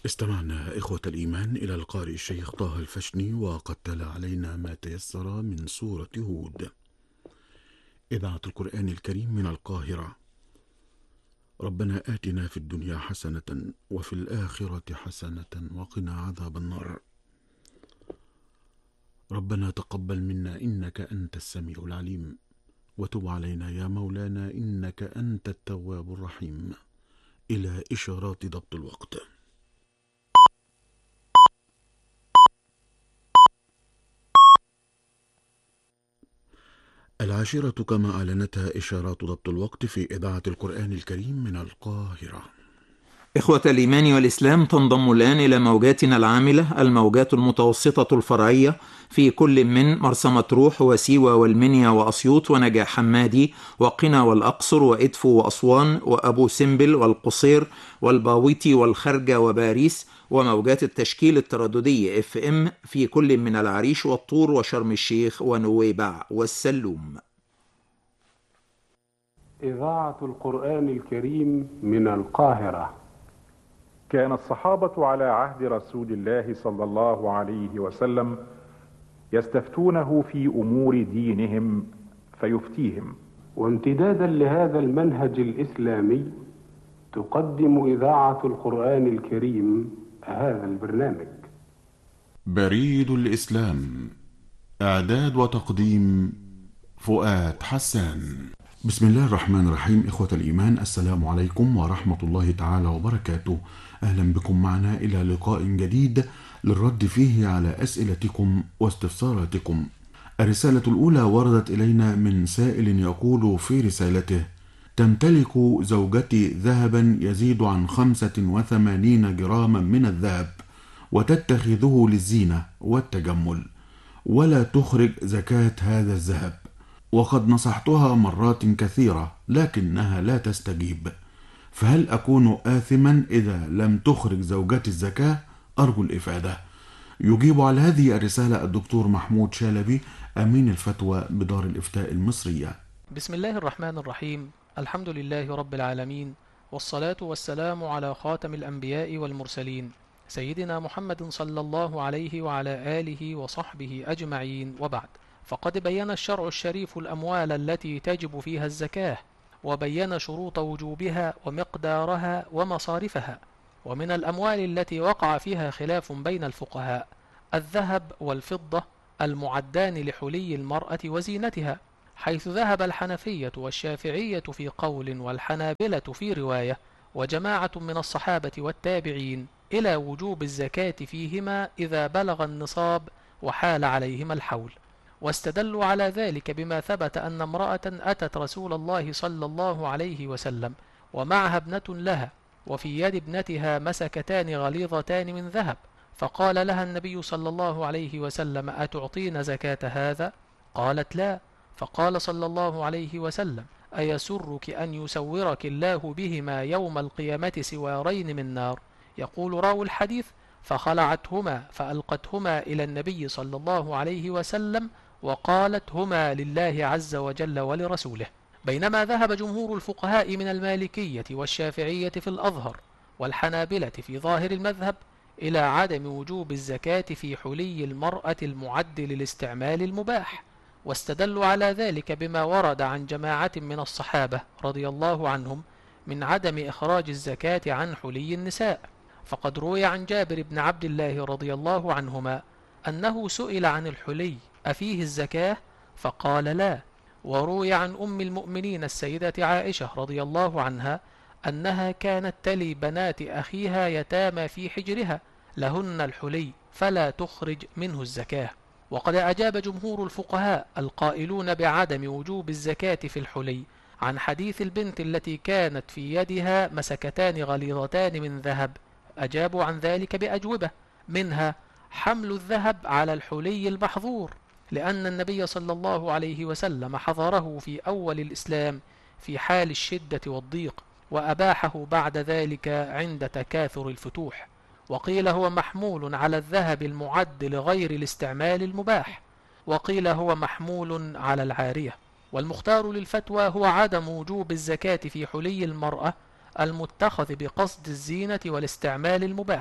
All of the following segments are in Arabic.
استمعنا إخوة الإيمان إلى القارئ الشيخ طه الفشني وقد تلا علينا ما تيسر من سورة هود. إذاعة القرآن الكريم من القاهرة. ربنا آتنا في الدنيا حسنة وفي الآخرة حسنة وقنا عذاب النار. ربنا تقبل منا إنك أنت السميع العليم، وتب علينا يا مولانا إنك أنت التواب الرحيم. إلى إشارات ضبط الوقت. العاشرة كما أعلنتها إشارات ضبط الوقت في إذاعة القرآن الكريم من القاهرة. إخوة الإيمان والإسلام، تنضم الآن إلى موجاتنا العاملة الموجات المتوسطة الفرعية في كل من مرسى مطروح وسيوة والمنيا وأسيوط ونجع حمادي وقنا والأقصر وإدفو وأسوان وأبو سمبل والقصير والباويتي والخرجة وباريس، وموجات التشكيل الترددي FM في كل من العريش والطور وشرم الشيخ ونويبع والسلوم. إذاعة القرآن الكريم من القاهرة. كان الصحابة على عهد رسول الله صلى الله عليه وسلم يستفتونه في أمور دينهم فيفتيهم. وامتدادا لهذا المنهج الإسلامي تقدم إذاعة القرآن الكريم هذا البرنامج. بريد الإسلام، إعداد وتقديم فؤاد حسان. بسم الله الرحمن الرحيم. إخوة الإيمان، السلام عليكم ورحمة الله تعالى وبركاته. أهلا بكم معنا إلى لقاء جديد للرد فيه على أسئلتكم واستفساراتكم. الرسالة الأولى وردت إلينا من سائل يقول في رسالته: تمتلك زوجتي ذهبا يزيد عن 85 جراما من الذهب، وتتخذه للزينة والتجمل، ولا تخرج زكاة هذا الذهب، وقد نصحتها مرات كثيرة لكنها لا تستجيب، فهل أكون آثما إذا لم تخرج زوجتي الزكاة؟ أرجو الإفادة. يجيب على هذه الرسالة الدكتور محمود شالبي، أمين الفتوى بدار الإفتاء المصرية. بسم الله الرحمن الرحيم. الحمد لله رب العالمين، والصلاة والسلام على خاتم الأنبياء والمرسلين سيدنا محمد صلى الله عليه وعلى آله وصحبه أجمعين، وبعد. فقد بين الشرع الشريف الأموال التي تجب فيها الزكاة، وبين شروط وجوبها ومقدارها ومصارفها. ومن الأموال التي وقع فيها خلاف بين الفقهاء الذهب والفضة المعدان لحلي المرأة وزينتها، حيث ذهب الحنفية والشافعية في قول والحنابلة في رواية وجماعة من الصحابة والتابعين إلى وجوب الزكاة فيهما إذا بلغ النصاب وحال عليهما الحول. واستدلوا على ذلك بما ثبت أن امرأة أتت رسول الله صلى الله عليه وسلم ومعها ابنة لها، وفي يد ابنتها مسكتان غليظتان من ذهب، فقال لها النبي صلى الله عليه وسلم: أتعطين زكاة هذا؟ قالت: لا. فقال صلى الله عليه وسلم: أيسرك أن يسورك الله بهما يوم القيامة سوارين من نار؟ يقول راوي الحديث: فخلعتهما فألقتهما إلى النبي صلى الله عليه وسلم وقالت: هما لله عز وجل ولرسوله. بينما ذهب جمهور الفقهاء من المالكية والشافعية في الأظهر والحنابلة في ظاهر المذهب إلى عدم وجوب الزكاة في حلي المرأة المعد للاستعمال المباح، واستدلوا على ذلك بما ورد عن جماعة من الصحابة رضي الله عنهم من عدم إخراج الزكاة عن حلي النساء. فقد روي عن جابر بن عبد الله رضي الله عنهما أنه سئل عن الحلي أفيه الزكاة؟ فقال: لا. وروي عن أم المؤمنين السيدة عائشة رضي الله عنها أنها كانت تلي بنات أخيها يتامى في حجرها لهن الحلي فلا تخرج منه الزكاة. وقد أجاب جمهور الفقهاء القائلون بعدم وجوب الزكاة في الحلي عن حديث البنت التي كانت في يدها مسكتان غليظتان من ذهب، أجابوا عن ذلك بأجوبة، منها حمل الذهب على الحلي المحظور، لأن النبي صلى الله عليه وسلم حظره في أول الإسلام في حال الشدة والضيق، وأباحه بعد ذلك عند تكاثر الفتوح. وقيل هو محمول على الذهب المعد لغير الاستعمال المباح، وقيل هو محمول على العارية. والمختار للفتوى هو عدم وجوب الزكاة في حلي المرأة المتخذ بقصد الزينة والاستعمال المباح،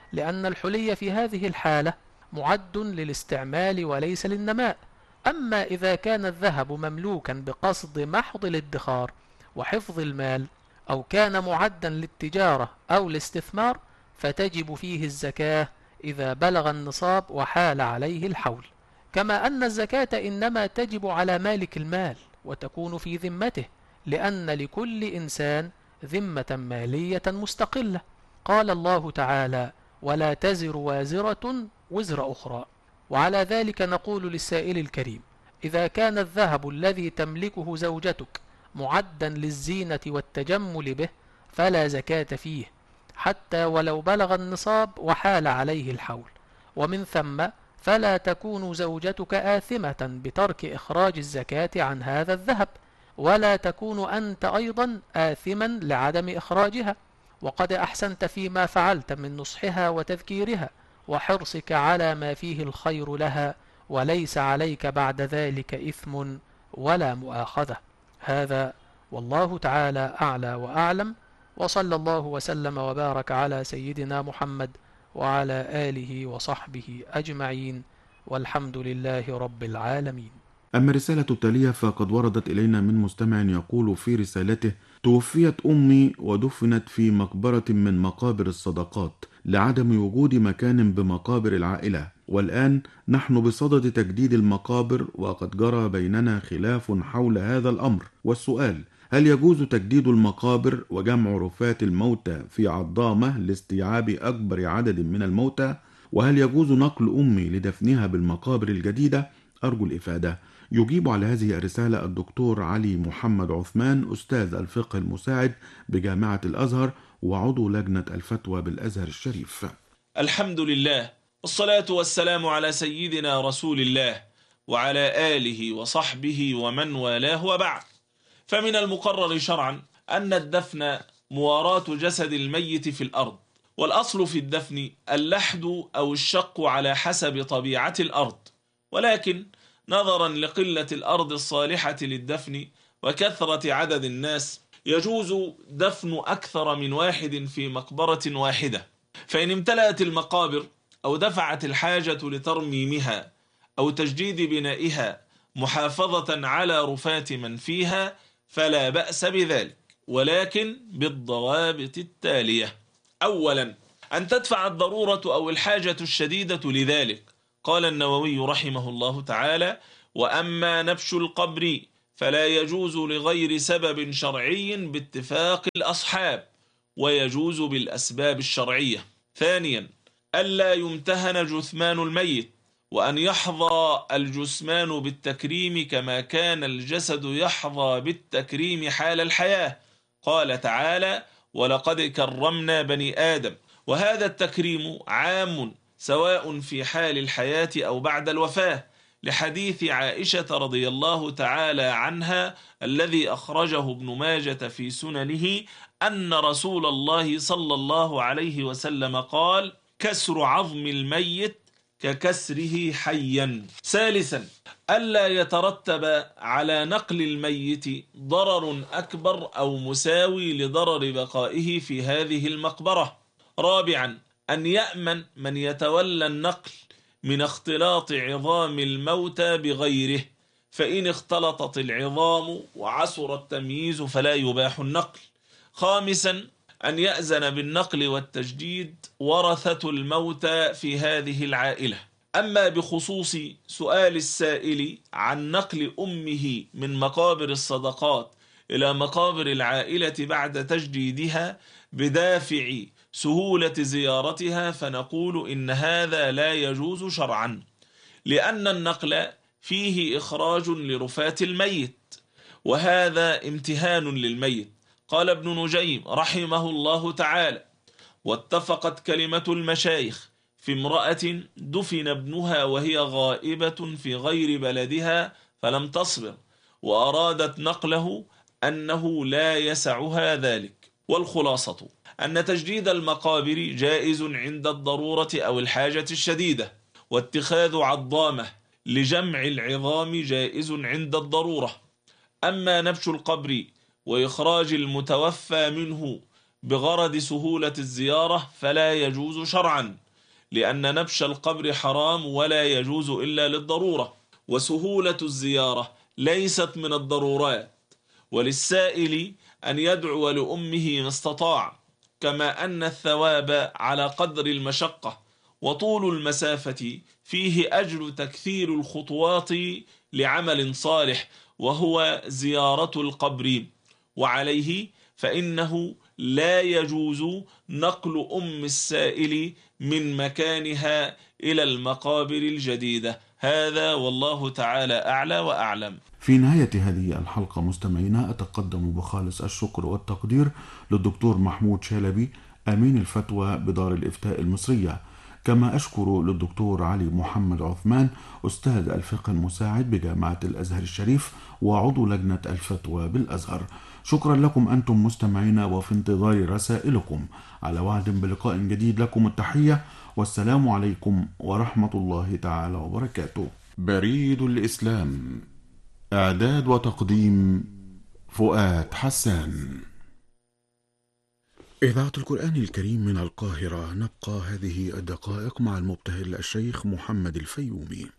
لأن الحلي في هذه الحالة معد للاستعمال وليس للنماء. أما إذا كان الذهب مملوكا بقصد محض الادخار وحفظ المال، أو كان معدا للتجارة أو الاستثمار، فتجب فيه الزكاة إذا بلغ النصاب وحال عليه الحول. كما أن الزكاة إنما تجب على مالك المال وتكون في ذمته، لأن لكل إنسان ذمة مالية مستقلة. قال الله تعالى: ولا تزر وازرة وزر أخرى. وعلى ذلك نقول للسائل الكريم: إذا كان الذهب الذي تملكه زوجتك معدا للزينة والتجمل به فلا زكاة فيه، حتى ولو بلغ النصاب وحال عليه الحول. ومن ثم فلا تكون زوجتك آثمة بترك إخراج الزكاة عن هذا الذهب، ولا تكون أنت أيضا آثما لعدم إخراجها. وقد أحسنت فيما فعلت من نصحها وتذكيرها وحرصك على ما فيه الخير لها، وليس عليك بعد ذلك إثم ولا مؤاخذة. هذا والله تعالى أعلى وأعلم، وصلى الله وسلم وبارك على سيدنا محمد وعلى آله وصحبه أجمعين، والحمد لله رب العالمين. أما الرسالة التالية فقد وردت إلينا من مستمع يقول في رسالته: توفيت أمي ودفنت في مقبرة من مقابر الصدقات لعدم وجود مكان بمقابر العائلة، والآن نحن بصدد تجديد المقابر، وقد جرى بيننا خلاف حول هذا الأمر. والسؤال: هل يجوز تجديد المقابر وجمع رفات الموتى في عضامة لاستيعاب أكبر عدد من الموتى؟ وهل يجوز نقل أمي لدفنها بالمقابر الجديدة؟ أرجو الإفادة. يجيب على هذه الرسالة الدكتور علي محمد عثمان، أستاذ الفقه المساعد بجامعة الأزهر وعضو لجنة الفتوى بالأزهر الشريف. الحمد لله، والصلاة والسلام على سيدنا رسول الله وعلى آله وصحبه ومن والاه، وبعد. فمن المقرر شرعا أن الدفن مواراة جسد الميت في الأرض، والأصل في الدفن اللحد أو الشق على حسب طبيعة الأرض، ولكن نظرا لقلة الأرض الصالحة للدفن وكثرة عدد الناس يجوز دفن أكثر من واحد في مقبرة واحدة. فإن امتلأت المقابر أو دفعت الحاجة لترميمها أو تجديد بنائها محافظة على رفات من فيها فلا بأس بذلك، ولكن بالضوابط التالية: أولا، أن تدفع الضرورة أو الحاجة الشديدة لذلك. قال النووي رحمه الله تعالى: وأما نبش القبر فلا يجوز لغير سبب شرعي باتفاق الأصحاب، ويجوز بالأسباب الشرعية. ثانيا، ألا يمتهن جثمان الميت، وأن يحظى الجثمان بالتكريم كما كان الجسد يحظى بالتكريم حال الحياة. قال تعالى: ولقد كرمنا بني آدم. وهذا التكريم عام سواء في حال الحياة أو بعد الوفاة، لحديث عائشة رضي الله تعالى عنها الذي أخرجه ابن ماجة في سننه أن رسول الله صلى الله عليه وسلم قال: كسر عظم الميت ككسره حيا. ثالثا، ألا يترتب على نقل الميت ضرر أكبر أو مساوي لضرر بقائه في هذه المقبرة. رابعا، أن يأمن من يتولى النقل من اختلاط عظام الموتى بغيره، فإن اختلطت العظام وعسر التمييز فلا يباح النقل. خامسا، أن يأذن بالنقل والتجديد ورثة الموتى في هذه العائلة. أما بخصوص سؤال السائل عن نقل أمه من مقابر الصدقات إلى مقابر العائلة بعد تجديدها بدافع سهولة زيارتها، فنقول إن هذا لا يجوز شرعا، لأن النقل فيه إخراج لرفات الميت، وهذا امتهان للميت. قال ابن نجيم رحمه الله تعالى: واتفقت كلمة المشايخ في امرأة دفن ابنها وهي غائبة في غير بلدها فلم تصبر وأرادت نقله أنه لا يسعها ذلك. والخلاصة أن تجديد المقابر جائز عند الضرورة أو الحاجة الشديدة، واتخاذ عضامة لجمع العظام جائز عند الضرورة. أما نبش القبر وإخراج المتوفى منه بغرض سهولة الزيارة فلا يجوز شرعا، لأن نبش القبر حرام ولا يجوز إلا للضرورة، وسهولة الزيارة ليست من الضرورات، وللسائل أن يدعو لأمه ما استطاع، كما أن الثواب على قدر المشقة، وطول المسافة فيه أجر تكثير الخطوات لعمل صالح وهو زيارة القبر، وعليه فإنه لا يجوز نقل أم السائل من مكانها إلى المقابر الجديدة. هذا والله تعالى أعلى وأعلم. في نهاية هذه الحلقة مستمعينا أتقدم بخالص الشكر والتقدير للدكتور محمود شلبي أمين الفتوى بدار الإفتاء المصرية، كما أشكر للدكتور علي محمد عثمان أستاذ الفقه المساعد بجامعة الأزهر الشريف وعضو لجنة الفتوى بالأزهر. شكرا لكم أنتم مستمعينا، وفي انتظار رسائلكم. على وعد بلقاء جديد، لكم التحية والسلام عليكم ورحمة الله تعالى وبركاته. بريد الإسلام، إعداد وتقديم فؤاد حسان. إذاعة القرآن الكريم من القاهرة. نبقى هذه الدقائق مع المبتهل الشيخ محمد الفيومي.